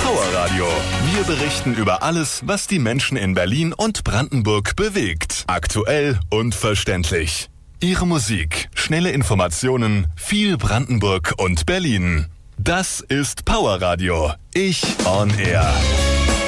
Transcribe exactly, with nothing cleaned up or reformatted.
Power Radio. Wir berichten über alles, was die Menschen in Berlin und Brandenburg bewegt. Aktuell und verständlich. Ihre Musik, schnelle Informationen, viel Brandenburg und Berlin. Das ist Power Radio. Ich on Air.